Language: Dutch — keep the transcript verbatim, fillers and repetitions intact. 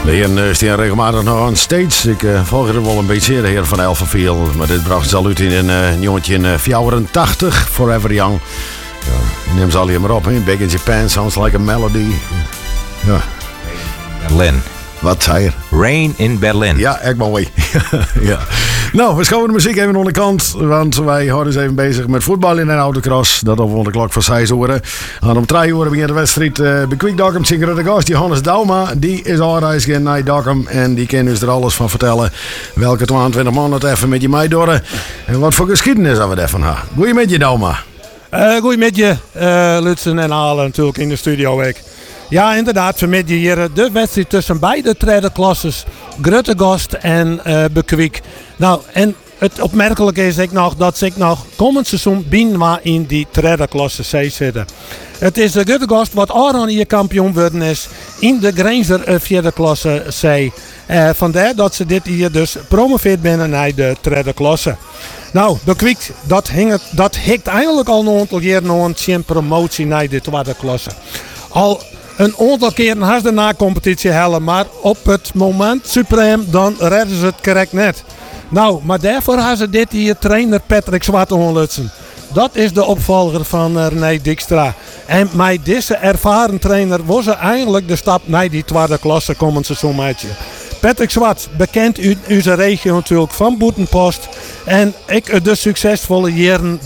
De heren staan regelmatig nog aan stage. Ik uh, volg er wel een beetje, de heer van Elfenfield. Maar dit bracht ze al uit in een uh, jongetje in uh, vierentachtig, Forever Young. Ja, neem ze al hier maar op, hè. Big in Japan, sounds like a melody. Ja. Berlin. Wat zei je? Rain in Berlin. Ja, echt mooi. Ja. Nou, we schouwen de muziek even aan de kant. Want wij houden eens even bezig met voetbal in een autocross. Dat op de klok van zes uur. En om drie uur begint de wedstrijd uh, bij Quick Dokkum. Zinker de gast, Johannes Dauma. Die is aanreisd naar Dokkum. En die kan dus er alles van vertellen. Welke tweeëntwintig man het even met je meedoen. En wat voor geschiedenis hebben we ervan hebben. Goeie met je, Dauma. Uh, goeie met je, uh, Lutsen en Halen natuurlijk in de studio week. Ja, inderdaad, vanmiddag hier de wedstrijd tussen beide tweede klasses, Gruttegast en uh, Bekwik. Nou, en het opmerkelijke is ik nog dat ik nog komend seizoen binnen in die tweede klasse C zitten. Het is de Gruttegast wat Aron hier kampioen worden is in de Grenzer uh, vierde klasse C. Uh, vandaar dat ze dit hier dus promoveerd binnen naar de tweede klasse. Nou, Bekwik, dat, hing het, dat hikt eigenlijk al een aantal jaar nog een promotie naar de tweede klasse. Al een aantal keren had ze na competitie hellen, maar op het moment suprem dan redden ze het correct net. Nou, maar daarvoor hebben ze dit hier trainer Patrick Zwarte onlutsen. Dat is de opvolger van uh, René Dijkstra. En met deze ervaren trainer was ze eigenlijk de stap naar die tweede klasse komend seizoen maatje. Patrick Zwart, bekend uit onze regio natuurlijk van Boetenpost. En ik de succesvolle jaren